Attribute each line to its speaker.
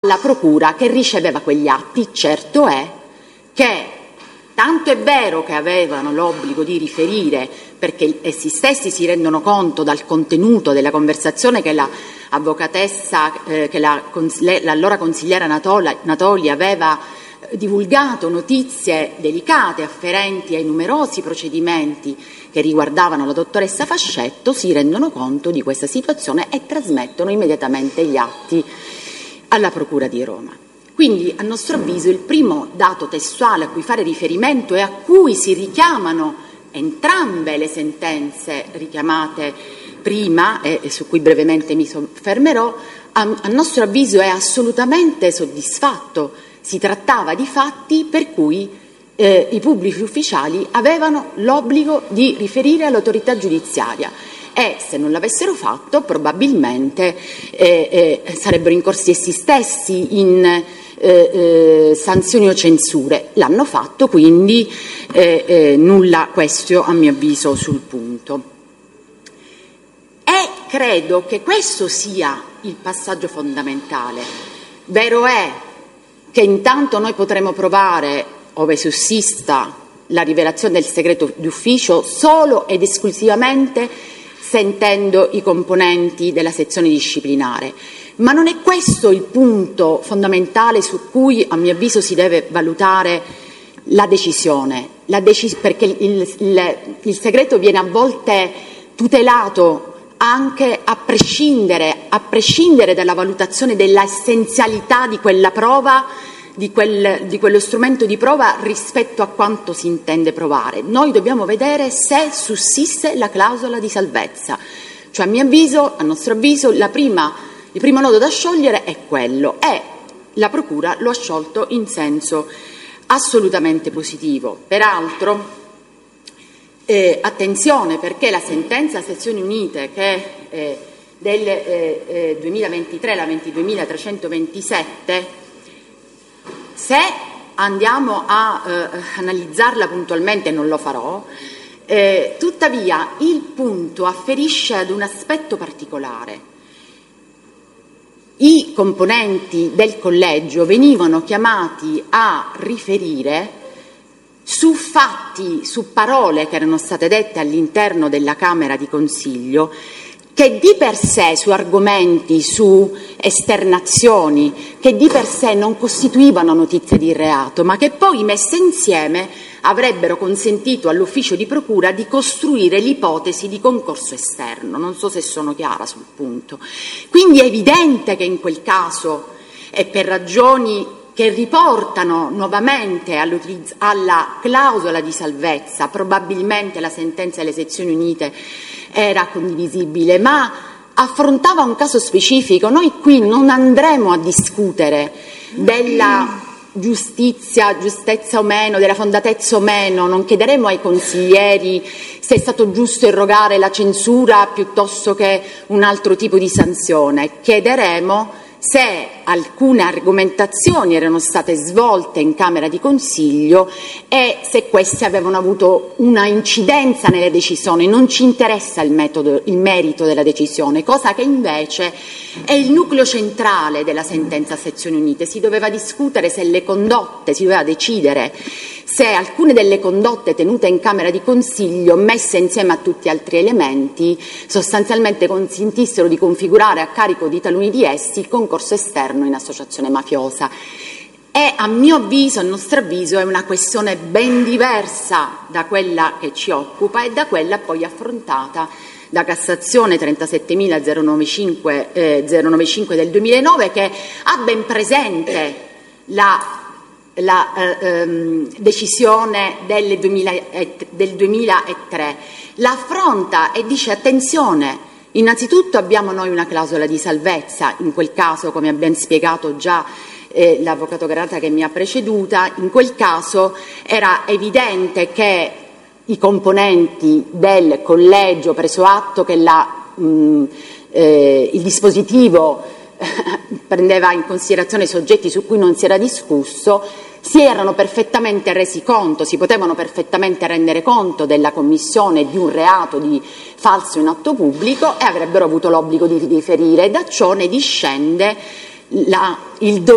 Speaker 1: alla procura che riceveva quegli atti. Certo è che, tanto è vero che avevano l'obbligo di riferire, perché essi stessi si rendono conto dal contenuto della conversazione che la avvocatessa, che l'allora consigliera Natoli aveva divulgato notizie delicate afferenti ai numerosi procedimenti che riguardavano la dottoressa Fascetto, si rendono conto di questa situazione e trasmettono immediatamente gli atti alla Procura di Roma. Quindi, a nostro avviso, il primo dato testuale a cui fare riferimento e a cui si richiamano entrambe le sentenze richiamate prima e su cui brevemente mi soffermerò, a nostro avviso è assolutamente soddisfatto. Si trattava di fatti per cui i pubblici ufficiali avevano l'obbligo di riferire all'autorità giudiziaria e, se non l'avessero fatto, probabilmente sarebbero incorsi essi stessi in sanzioni o censure. L'hanno fatto, quindi nulla questio a mio avviso sul punto. E credo che questo sia il passaggio fondamentale. Vero è che intanto noi potremo provare, ove sussista la rivelazione del segreto d'ufficio, solo ed esclusivamente sentendo i componenti della sezione disciplinare. Ma non è questo il punto fondamentale su cui, a mio avviso, si deve valutare la decisione, perché il segreto viene a volte tutelato anche a prescindere dalla valutazione della essenzialità di quella prova, di quello strumento di prova rispetto a quanto si intende provare. Noi dobbiamo vedere se sussiste la clausola di salvezza. Cioè, a nostro avviso, il primo nodo da sciogliere è quello, e la Procura lo ha sciolto in senso assolutamente positivo. Peraltro, attenzione, perché la sentenza a sezioni unite che del 2023, la 22.327, se andiamo a analizzarla puntualmente, non lo farò, tuttavia il punto afferisce ad un aspetto particolare. I componenti del collegio venivano chiamati a riferire su fatti, su parole che erano state dette all'interno della Camera di Consiglio, che di per sé, su argomenti, su esternazioni, che di per sé non costituivano notizie di reato, ma che poi messe insieme avrebbero consentito all'ufficio di procura di costruire l'ipotesi di concorso esterno. Non so se sono chiara sul punto. Quindi è evidente che in quel caso, e per ragioni che riportano nuovamente alla clausola di salvezza, probabilmente la sentenza delle sezioni unite era condivisibile, ma affrontava un caso specifico. Noi qui non andremo a discutere della giustezza o meno, della fondatezza o meno, non chiederemo ai consiglieri se è stato giusto erogare la censura piuttosto che un altro tipo di sanzione, chiederemo se alcune argomentazioni erano state svolte in Camera di Consiglio e se queste avevano avuto una incidenza nelle decisioni. Non ci interessa il merito della decisione, cosa che invece è il nucleo centrale della sentenza a sezioni unite. Si doveva discutere se le condotte, si doveva decidere se alcune delle condotte tenute in Camera di Consiglio, messe insieme a tutti altri elementi, sostanzialmente consentissero di configurare a carico di taluni di essi il concorso esterno in associazione mafiosa. E a mio avviso, a nostro avviso, è una questione ben diversa da quella che ci occupa e da quella poi affrontata da Cassazione 37.095 del 2009, che ha ben presente la decisione del 2003, la affronta e dice: attenzione, innanzitutto abbiamo noi una clausola di salvezza, in quel caso, come ha ben spiegato già l'avvocato Granata che mi ha preceduta, in quel caso era evidente che i componenti del collegio, preso atto che il dispositivo prendeva in considerazione soggetti su cui non si era discusso, si erano perfettamente resi conto, si potevano perfettamente rendere conto della commissione di un reato di falso in atto pubblico e avrebbero avuto l'obbligo di riferire. Da ciò ne discende il